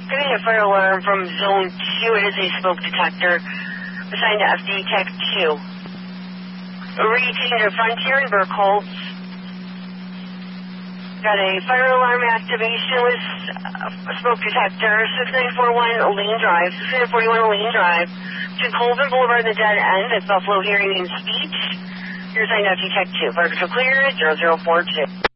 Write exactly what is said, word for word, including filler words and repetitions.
Getting a fire alarm from Zone two. It is a smoke detector assigned to F D Tech two. Reaching to Frontier and Burkholz. Got a fire alarm activation with a smoke detector. six nine four one Lane Drive. six nine four one Lane Drive. To Colvin Boulevard, the dead end at Buffalo Hearing and Speech. You're assigned to F D Tech two. Fire control clear, zero zero four two.